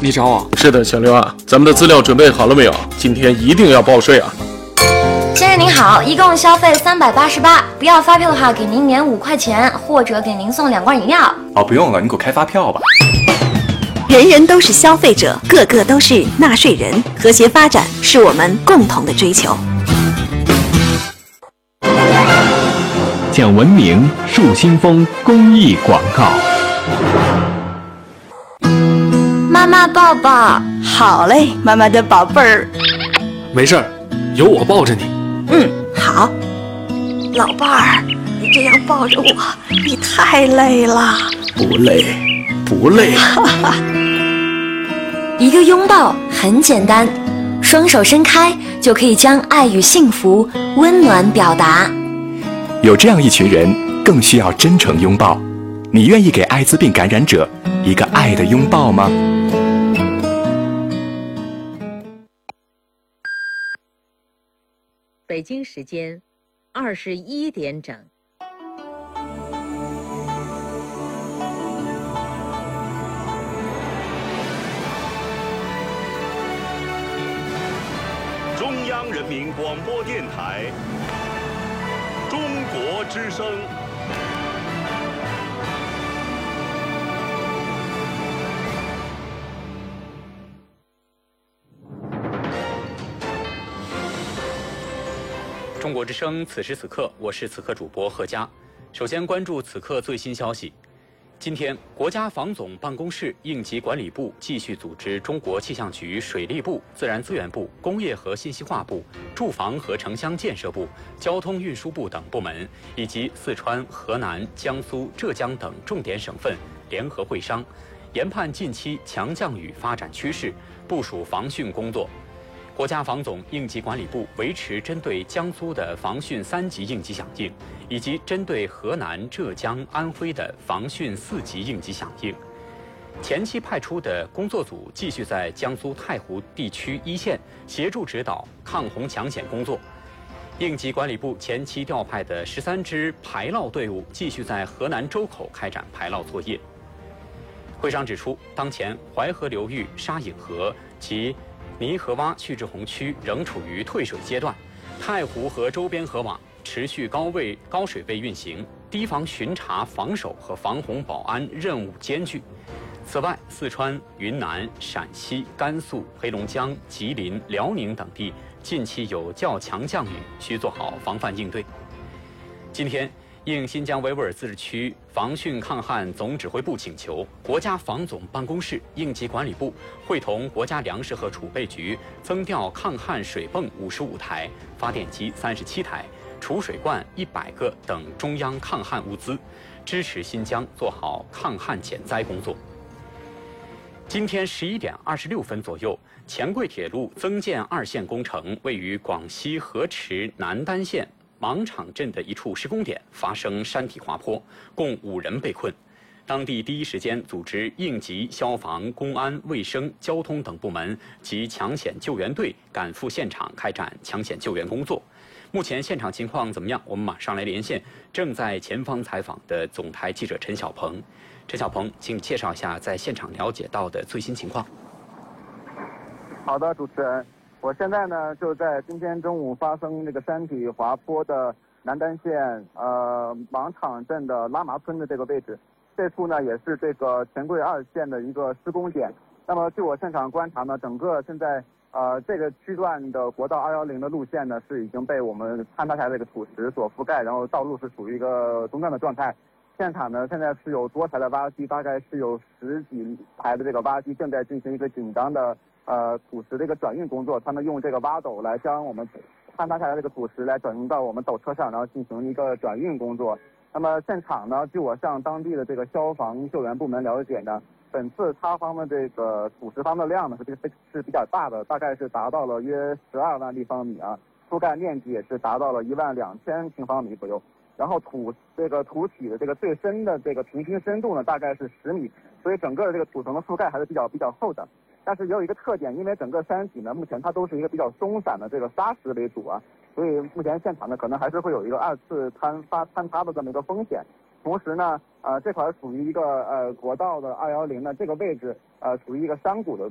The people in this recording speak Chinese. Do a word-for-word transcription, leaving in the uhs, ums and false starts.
你找我？ 是的，小刘啊，咱们的资料准备好了没有？今天一定要报税啊！ 先生您好，一共消费三百八十八，不要发票的话，给您免五块钱，或者给您送两罐饮料。 哦，不用了，你给我开发票吧。 人人都是消费者，个个都是纳税人，和谐发展是我们共同的追求。 讲文明树新风公益广告。 妈妈抱抱。 好嘞，妈妈的宝贝儿。 没事儿，有我抱着你。 嗯，好。老伴儿，你这样抱着我，你太累了。 不累，不累。 一个拥抱很简单，双手伸开就可以将爱与幸福温暖表达。 有这样一群人，更需要真诚拥抱。你愿意给艾滋病感染者一个爱的拥抱吗？ 北京时间二十一点整。 中央人民广播电台中国之声。 中国之声，此时此刻，我是此刻主播贺佳。首先关注此刻最新消息。今天，国家防总办公室、应急管理部继续组织中国气象局、水利部、自然资源部、工业和信息化部、住房和城乡建设部、交通运输部等部门，以及四川、河南、江苏、浙江等重点省份联合会商，研判近期强降雨发展趋势，部署防汛工作。国家防总、应急管理部维持针对江苏的防汛三级应急响应，以及针对河南、浙江、安徽的防汛四级应急响应。前期派出的工作组继续在江苏太湖地区一线协助指导抗洪抢险工作。应急管理部前期调派的十三支排涝队伍继续在河南周口开展排涝作业。会上指出，当前淮河流域沙引河及泥河洼蓄滞洪区仍处于退水阶段，太湖和周边河网持续高位高水位运行，堤防巡查、防守和防洪保安任务艰巨。此外，四川、云南、陕西、甘肃、黑龙江、吉林、辽宁等地近期有较强降雨，需做好防范应对。今天，应新疆维吾尔自治区防汛抗旱总指挥部请求，国家防总办公室、应急管理部会同国家粮食和储备局增调抗旱水泵五十五台、发电机三十七台、储水罐一百个等中央抗旱物资，支持新疆做好抗旱减灾工作。今天十一点二十六分左右，黔桂铁路增建二线工程位于广西河池南丹县芒场镇的一处施工点发生山体滑坡，共五人被困。当地第一时间组织应急、消防、公安、卫生、交通等部门及抢险救援队赶赴现场开展抢险救援工作。目前现场情况怎么样？我们马上来连线正在前方采访的总台记者陈小鹏。陈小鹏，请你介绍一下在现场了解到的最新情况。 好的，主持人。我现在呢就在今天中午发生这个山体滑坡的南丹县呃芒场镇的拉麻村的这个位置，这处呢也是这个黔桂二线的一个施工点。那么据我现场观察呢，整个现在呃这个区段的国道二一零的路线呢是已经被我们坍塌下来的这个土石所覆盖，然后道路是处于一个中断的状态。现场呢现在是有多台的挖机，大概是有十几台的这个挖机正在进行一个紧张的呃，土石的一个转运工作，他们用这个挖斗来将我们坍塌下来这个土石来转运到我们斗车上，然后进行一个转运工作。那么现场呢，据我向当地的这个消防救援部门了解呢，本次塌方的这个土石方的量呢是是比较大的，大概是达到了约十二万立方米啊，覆盖面积也是达到了一万两千平方米左右。然后土这个土体的这个最深的这个平均深度呢，大概是十米，所以整个的这个土层的覆盖还是比较比较厚的。但是也有一个特点，因为整个山体呢，目前它都是一个比较松散的这个沙石为主啊，所以目前现场呢可能还是会有一个二次坍发坍塌的这么一个风险。同时呢，呃，这块属于一个呃国道的二一零呢，这个位置呃属于一个山谷的